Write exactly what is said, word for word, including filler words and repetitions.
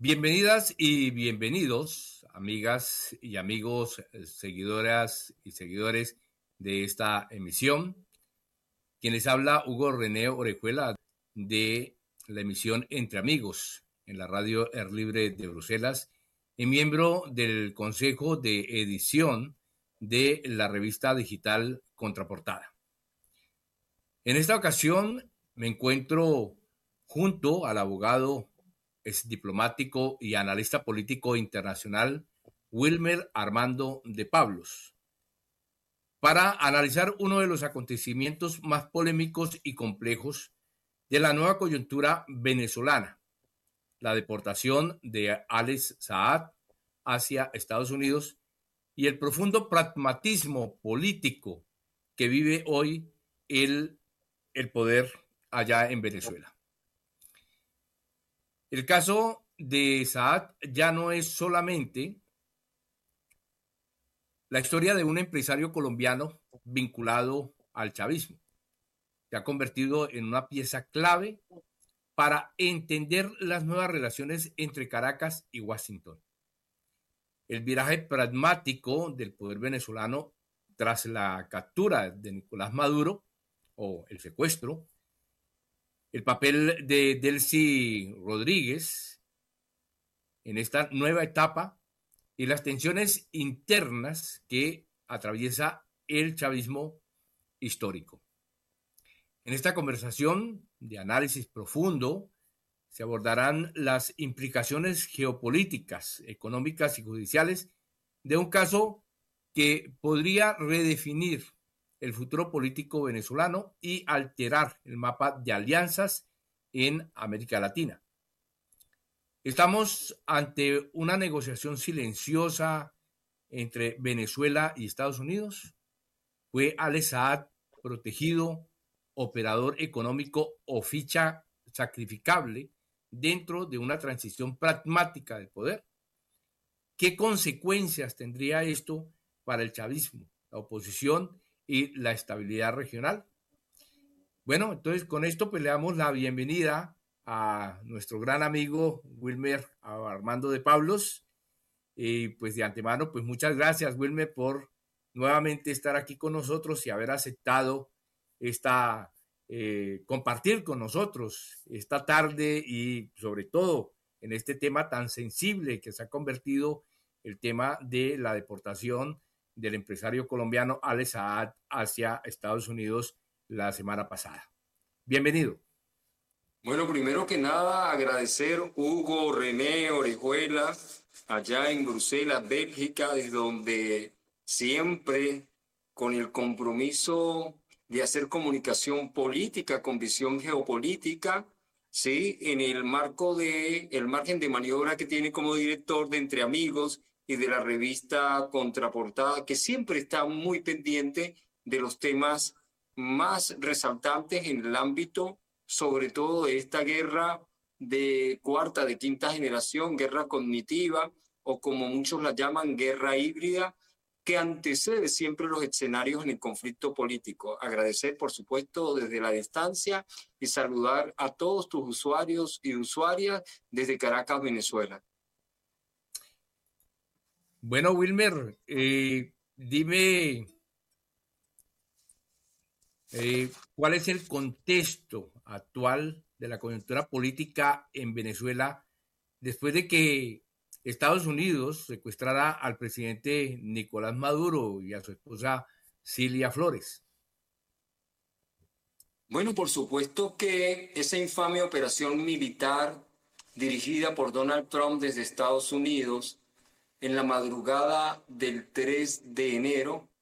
Bienvenidas y bienvenidos, amigas y amigos, seguidoras y seguidores de esta emisión. Quien les habla, Hugo René Orejuela, de la emisión Entre Amigos, en la radio Air Libre de Bruselas, y miembro del Consejo de Edición de la revista digital Contraportada. En esta ocasión me encuentro junto al abogado, es diplomático y analista político internacional Wilmer Armando de Pablos, para analizar uno de los acontecimientos más polémicos y complejos de la nueva coyuntura venezolana, la deportación de Alex Saad hacia Estados Unidos y el profundo pragmatismo político que vive hoy el, el poder allá en Venezuela. El caso de Saad ya no es solamente la historia de un empresario colombiano vinculado al chavismo. Se ha convertido en una pieza clave para entender las nuevas relaciones entre Caracas y Washington. El viraje pragmático del poder venezolano tras la captura de Nicolás Maduro o el secuestro, el papel de Delcy Rodríguez en esta nueva etapa y las tensiones internas que atraviesa el chavismo histórico. En esta conversación de análisis profundo se abordarán las implicaciones geopolíticas, económicas y judiciales de un caso que podría redefinir el futuro político venezolano y alterar el mapa de alianzas en América Latina. Estamos ante una negociación silenciosa entre Venezuela y Estados Unidos. ¿Fue Alex Saad protegido, operador económico o ficha sacrificable dentro de una transición pragmática del poder? ¿Qué consecuencias tendría esto para el chavismo, la oposición y la estabilidad regional? Bueno, entonces con esto pues le damos la bienvenida a nuestro gran amigo Wilmer Armando de Pablos, y pues de antemano pues muchas gracias, Wilmer, por nuevamente estar aquí con nosotros y haber aceptado esta eh, compartir con nosotros esta tarde y sobre todo en este tema tan sensible que se ha convertido el tema de la deportación del empresario colombiano Alex Saad hacia Estados Unidos la semana pasada. Bienvenido. Bueno, primero que nada, agradecer a Hugo René Orejuela, allá en Bruselas, Bélgica, desde donde siempre con el compromiso de hacer comunicación política con visión geopolítica, ¿sí? En el marco de el margen de maniobra que tiene como director de Entre Amigos y de la revista Contraportada, que siempre está muy pendiente de los temas más resaltantes en el ámbito, sobre todo de esta guerra de cuarta, de quinta generación, guerra cognitiva, o como muchos la llaman, guerra híbrida, que antecede siempre los escenarios en el conflicto político. Agradecer, por supuesto, desde la distancia y saludar a todos tus usuarios y usuarias desde Caracas, Venezuela. Bueno, Wilmer, eh, dime eh, cuál es el contexto actual de la coyuntura política en Venezuela después de que Estados Unidos secuestrara al presidente Nicolás Maduro y a su esposa Cilia Flores. Bueno, por supuesto que esa infame operación militar dirigida por Donald Trump desde Estados Unidos en la madrugada del tres de enero